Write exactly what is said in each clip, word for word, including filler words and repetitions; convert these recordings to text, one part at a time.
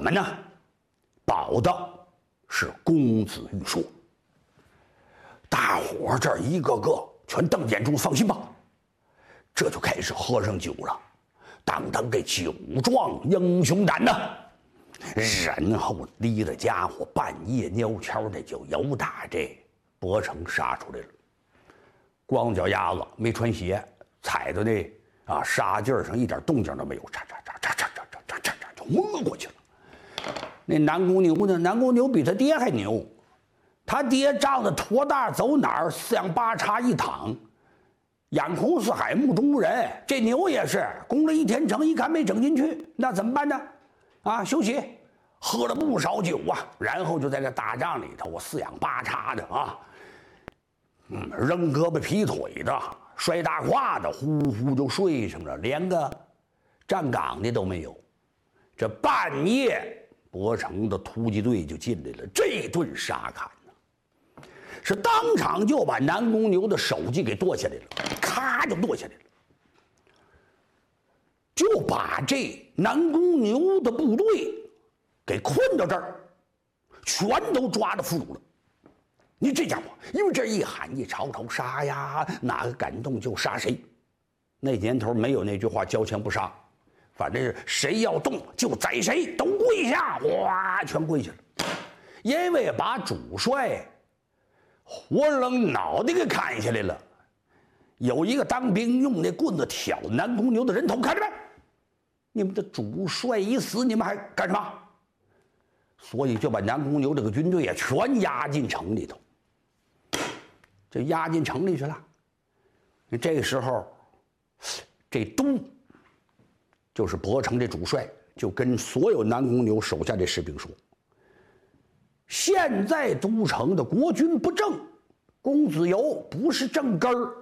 们呢，保的是公子玉说。大伙儿这一个个全瞪眼珠，放心吧。这就开始喝上酒了，当当这酒壮英雄胆呐。然后离了家伙，半夜蔫悄的就由打这博城杀出来了。光脚丫子，没穿鞋，踩到那啊沙劲儿上，一点动静都没有，嚓嚓嚓嚓嚓嚓嚓嚓嚓就摸过去了。那南宫牛呢？南宫牛比他爹还牛，他爹仗着驼大走哪儿，四仰八叉一躺，眼空四海，目中无人。这牛也是攻了一天城，一看没整进去，那怎么办呢？啊，休息，喝了不少酒啊，然后就在这大帐里头，我四仰八叉的啊，嗯，扔胳膊劈腿的，摔大胯的，呼呼就睡上了，连个站岗的都没有。这半夜，博城的突击队就进来了，这顿杀砍呢，是当场就把南宫牛的首级给剁下来了，咔就剁下来了。就把这南宫牛的部队给困到这儿，全都抓着俘虏了。你这家伙，因为这一喊一吵吵杀呀，哪个敢动就杀谁。那年头没有那句话交枪不杀，反正是谁要动就宰谁，都跪下，哇，全跪下了。因为把主帅活扔脑袋给砍下来了。有一个当兵用那棍子挑南宫牛的人头，看着没？你们的主帅一死，你们还干什么？所以就把南宫牛这个军队啊，全押进城里头。这押进城里去了。这个时候，这都就是博城这主帅，就跟所有南宫牛手下这士兵说：现在都城的国军不正，公子游不是正根儿，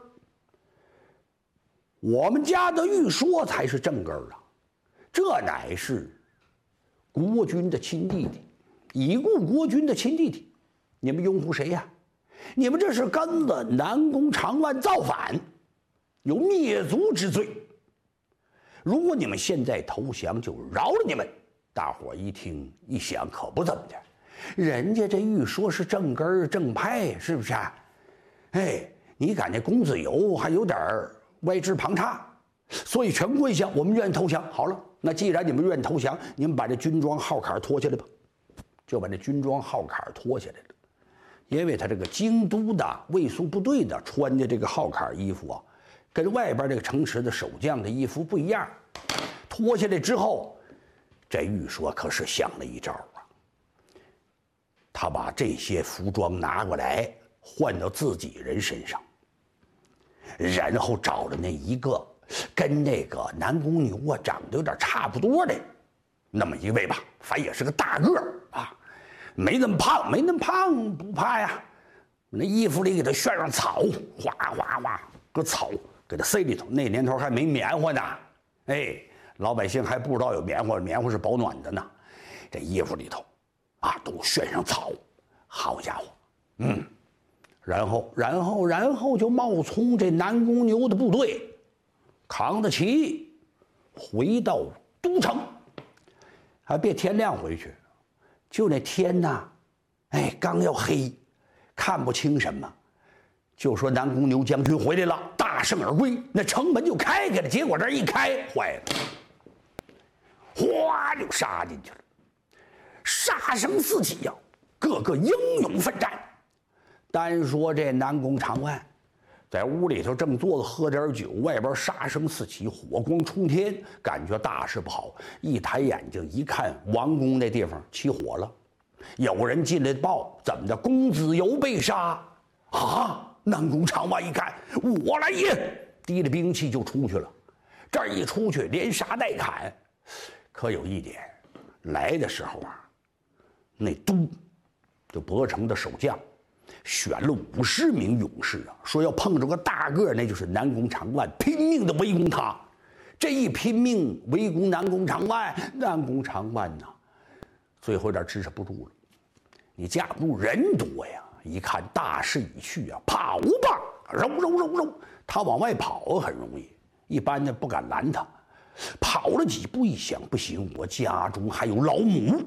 我们家的玉说才是正根儿啊！这乃是国军的亲弟弟，已故国军的亲弟弟，你们拥护谁呀？你们这是跟着南宫长万造反，有灭族之罪。如果你们现在投降，就饶了你们。大伙一听一想，可不怎么的，人家这玉说是正根儿正派，是不是啊？哎，你赶那公子游还有点歪枝旁差，所以全跪下，我们愿意投降。好了，那既然你们愿意投降，你们把这军装号坎脱下来吧。就把这军装号坎脱下来了。因为他这个京都的卫戍部队的穿的这个号坎衣服啊，跟外边这个城池的守将的衣服不一样。脱下来之后，这玉说可是想了一招啊，他把这些服装拿过来换到自己人身上，然后找了那一个跟那个南宫牛啊长得有点差不多的那么一位吧，反正也是个大个儿啊。没那么胖，没那么胖不怕呀。那衣服里给他炫上草，哗哗哗，搁草给他塞里头。那年头还没棉花呢，哎，老百姓还不知道有棉花，棉花是保暖的呢。这衣服里头啊，都炫上草，好家伙，嗯，然后，然后，然后就冒充这南宫牛的部队，扛着旗回到都城，还别天亮回去。就那天呐，哎，刚要黑，看不清什么，就说南宫牛将军回来了，大胜而归，那城门就开开了。结果这一开，坏了，哗就杀进去了，杀声四起呀，个个英勇奋战。单说这南宫长万，在屋里头正坐着喝点酒，外边杀声四起，火光冲天，感觉大事不好。一抬眼睛一看，王宫那地方起火了，有人进来报，怎么的？公子游被杀啊！南宫长万一看，我来也，提着兵器就出去了。这一出去，连杀带砍。可有一点，来的时候啊，那都就博城的守将选了五十名勇士啊，说要碰着个大个，那就是南宫长万，拼命的围攻他。这一拼命围攻南宫长万，南宫长万呐，最后有点支持不住了。你架不住人多呀，一看大势已去啊，跑吧，揉揉揉揉，他往外跑很容易，一般的不敢拦他。跑了几步，一想不行，我家中还有老母，